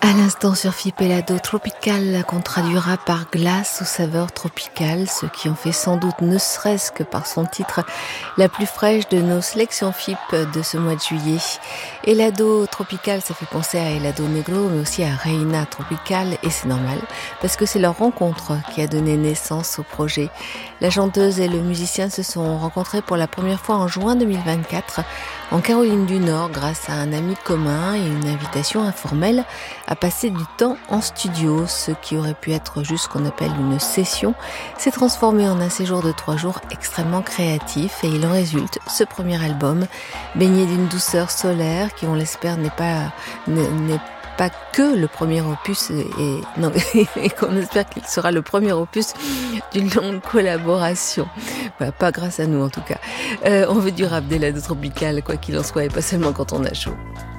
À l'instant sur Fipelado Tropical, qu'on traduira par glace aux saveurs tropicales, ce qui en fait sans doute, ne serait-ce que par son titre, la plus fraîche de nos sélections FIP de ce mois de juillet. Helado Tropical, ça fait penser à Helado Negro, mais aussi à Reina Tropical, et c'est normal, parce que c'est leur rencontre qui a donné naissance au projet. La chanteuse et le musicien se sont rencontrés pour la première fois en juin 2024, en Caroline du Nord, grâce à un ami commun et une invitation informelle à passer du temps en studio. Ce qui aurait pu être juste ce qu'on appelle une session s'est transformé en un séjour de 3 jours extrêmement créatif, et il en résulte ce premier album, baigné d'une douceur solaire qui, on l'espère, n'est pas que le premier opus, et qu'on espère qu'il sera le premier opus d'une longue collaboration. Voilà, pas grâce à nous en tout cas. On veut du rap d'Helado Tropical, quoi qu'il en soit, et pas seulement quand on a chaud.